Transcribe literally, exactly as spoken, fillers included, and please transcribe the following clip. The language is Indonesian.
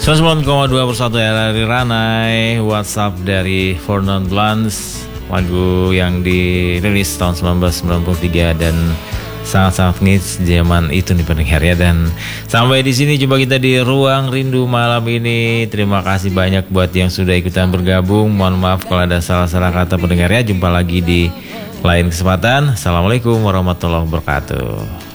seratus sembilan koma dua persatu R R I Ranai, WhatsApp dari For Non Blondes, lagu yang dirilis tahun seribu sembilan ratus sembilan puluh tiga dan sangat-sangat ngits zaman itu nih pendengar ya. Dan sampai di sini jumpa kita di Ruang Rindu malam ini. Terima kasih banyak buat yang sudah ikutan bergabung. Mohon maaf kalau ada salah-salah kata pendengar ya. Jumpa lagi di lain kesempatan. Assalamualaikum warahmatullahi wabarakatuh.